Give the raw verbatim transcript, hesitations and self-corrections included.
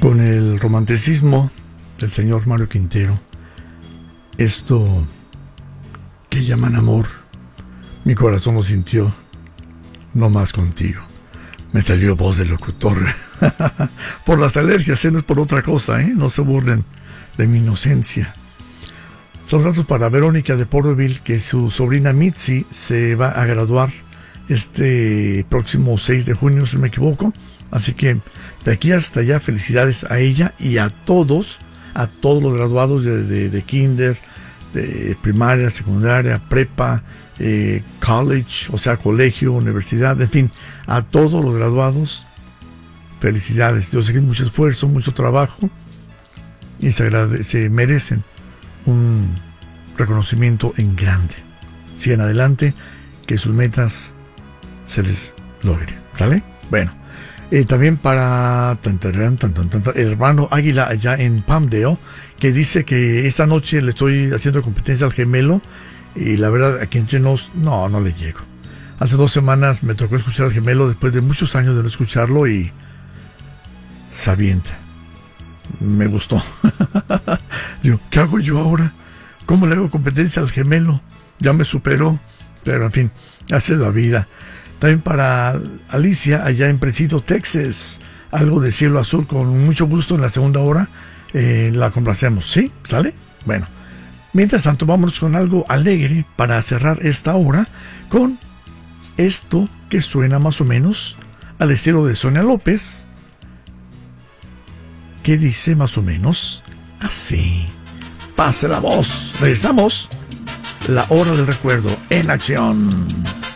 con el romanticismo del señor Mario Quintero. Esto que llaman amor, mi corazón lo sintió, no más contigo. Me salió voz de locutor. Por las alergias, ¿eh? No es por otra cosa, ¿eh? No se burlen de mi inocencia. Saludos para Verónica de Porterville, que su sobrina Mitzi se va a graduar este próximo seis de junio, si no me equivoco. Así que de aquí hasta allá, felicidades a ella y a todos, a todos los graduados de, de, de kinder, de primaria, secundaria, prepa, eh, college, o sea, colegio, universidad, en fin, a todos los graduados, felicidades. Yo sé que hay mucho esfuerzo, mucho trabajo y se, agrade- se merecen un reconocimiento en grande. Sigan adelante, que sus metas se les logren. ¿Sale? Bueno, eh, también para tan, tan, tan, tan, tan, el hermano Águila allá en Palmdale, que dice que esta noche le estoy haciendo competencia al gemelo y la verdad, aquí entre nos, no, no le llego. Hace dos semanas me tocó escuchar al gemelo después de muchos años de no escucharlo y se avienta. Me gustó. Digo, ¿qué hago yo ahora? ¿Cómo le hago competencia al gemelo? Ya me superó, pero en fin, así es la vida. También para Alicia, allá en Precito, Texas, algo de cielo azul, con mucho gusto en la segunda hora, eh, la complacemos, ¿sí? ¿Sale? Bueno, mientras tanto, vámonos con algo alegre para cerrar esta hora, con esto que suena más o menos al estilo de Sonia López, que dice más o menos así. Pase la voz. Regresamos. La hora del recuerdo en acción.